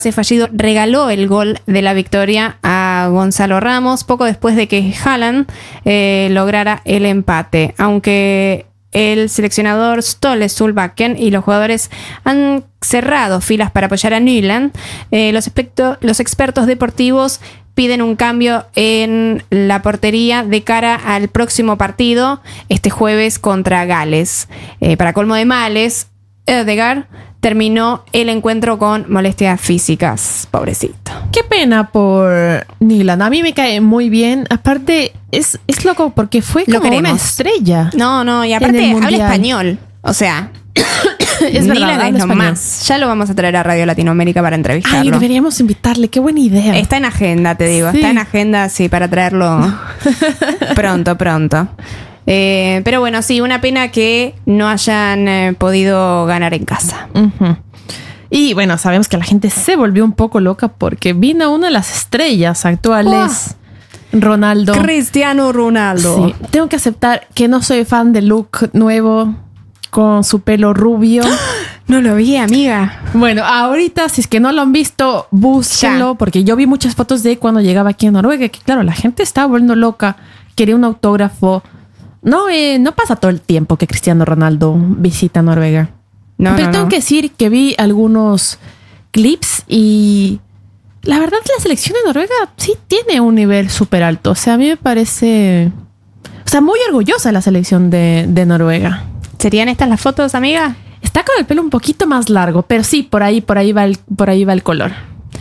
Ese fallido regaló el gol de la victoria a Gonzalo Ramos poco después de que Haaland lograra el empate. Aunque el seleccionador Ståle Solbakken y los jugadores han cerrado filas para apoyar a Nyland, los expertos deportivos piden un cambio en la portería de cara al próximo partido este jueves contra Gales. Para colmo de males, Ødegaard terminó el encuentro con molestias físicas. Pobrecito. Qué pena por Nyland. A mí me cae muy bien. Aparte, es loco porque fue como una estrella. No, y aparte habla español. O sea, es verdad, Nyland es lo más. Ya lo vamos a traer a Radio Latinoamérica para entrevistarlo. Ay, deberíamos invitarle. Qué buena idea. Está en agenda, te digo. Sí. Está en agenda, sí, para traerlo pronto. Pero bueno, sí, una pena que no hayan podido ganar en casa. Uh-huh. Y bueno, sabemos que la gente se volvió un poco loca porque vino una de las estrellas actuales, Ronaldo. Cristiano Ronaldo. Sí, tengo que aceptar que no soy fan del look nuevo con su pelo rubio. No lo vi, amiga. Bueno, ahorita, si es que no lo han visto, búsquenlo, porque yo vi muchas fotos de cuando llegaba aquí a Noruega, que claro, la gente estaba volviendo loca, quería un autógrafo. No pasa todo el tiempo que Cristiano Ronaldo visita Noruega. Pero tengo que decir que vi algunos clips y la verdad la selección de Noruega sí tiene un nivel súper alto. O sea, a mí me parece... O sea, muy orgullosa la selección de Noruega. ¿Serían estas las fotos, amiga? Está con el pelo un poquito más largo, pero sí, por ahí va el color.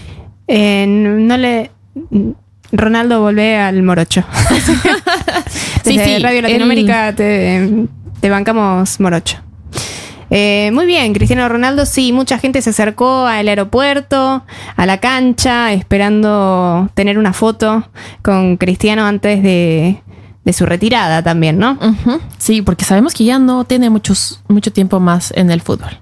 Ronaldo, volvé al morocho. Desde sí, Radio Latinoamérica te bancamos morocho. Muy bien, Cristiano Ronaldo, sí, mucha gente se acercó al aeropuerto, a la cancha, esperando tener una foto con Cristiano antes de su retirada también, ¿no? Uh-huh. Sí, porque sabemos que ya no tiene mucho tiempo más en el fútbol.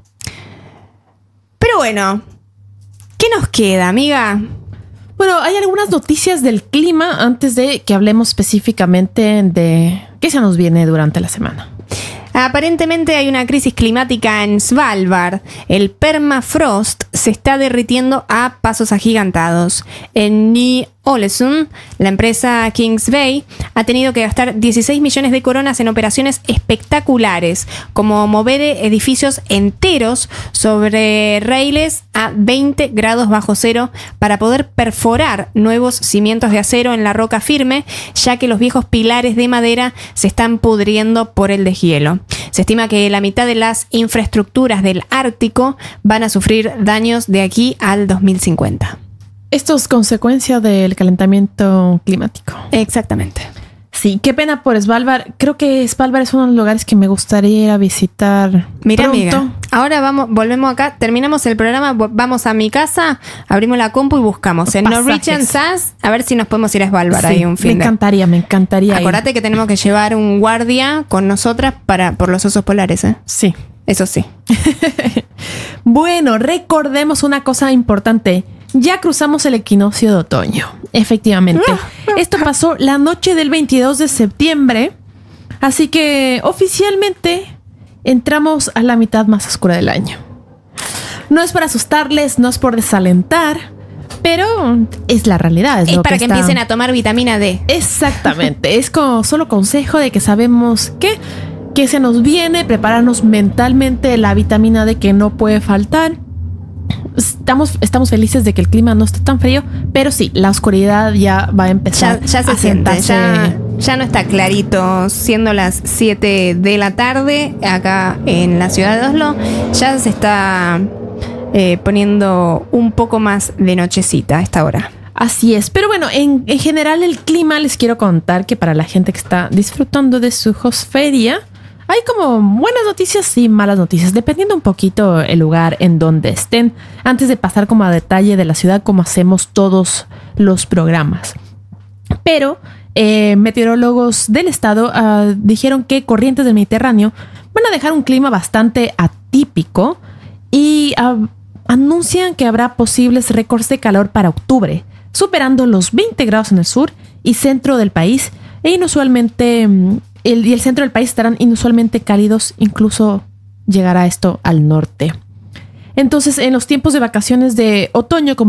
Pero bueno, ¿qué nos queda, amiga? Bueno, hay algunas noticias del clima antes de que hablemos específicamente de qué se nos viene durante la semana. Aparentemente hay una crisis climática en Svalbard. El permafrost se está derritiendo a pasos agigantados. En Ny-Ålesund, la empresa Kings Bay ha tenido que gastar 16 millones de coronas en operaciones espectaculares, como mover edificios enteros sobre raíles a 20 grados bajo cero para poder perforar nuevos cimientos de acero en la roca firme, ya que los viejos pilares de madera se están pudriendo por el deshielo. Se estima que la mitad de las infraestructuras del Ártico van a sufrir daños de aquí al 2050. Esto es consecuencia del calentamiento climático. Exactamente. Sí, qué pena por Svalbard. Creo que Svalbard es uno de los lugares que me gustaría ir a visitar. Mira, amiga, ahora volvemos acá, terminamos el programa, vamos a mi casa, abrimos la compu y buscamos en Norwegian SAS a ver si nos podemos ir a Svalbard ahí un fin de... Me encantaría. Acordate que tenemos que llevar un guardia con nosotras por los osos polares, ¿eh? Sí. Eso sí. Bueno, recordemos una cosa importante. Ya cruzamos el equinoccio de otoño. Efectivamente. Esto pasó la noche del 22 de septiembre. Así que oficialmente entramos a la mitad más oscura del año. No es por asustarles, no es por desalentar, pero es la realidad. Es para que empiecen a tomar vitamina D. Exactamente. Es como solo consejo de que sabemos que se nos viene, prepararnos mentalmente la vitamina D que no puede faltar. Estamos felices de que el clima no esté tan frío, pero sí, la oscuridad ya va a empezar. Ya se siente, ya no está clarito, siendo las 7 de la tarde acá en la ciudad de Oslo, ya se está poniendo un poco más de nochecita a esta hora. Así es, pero bueno, en general el clima, les quiero contar que para la gente que está disfrutando de su hosferia, hay como buenas noticias y malas noticias, dependiendo un poquito el lugar en donde estén, antes de pasar como a detalle de la ciudad, como hacemos todos los programas. Pero meteorólogos del estado dijeron que corrientes del Mediterráneo van a dejar un clima bastante atípico y anuncian que habrá posibles récords de calor para octubre, superando los 20 grados en el sur y centro del país, e inusualmente... y el centro del país estarán inusualmente cálidos, incluso llegará esto al norte. Entonces, en los tiempos de vacaciones de otoño, como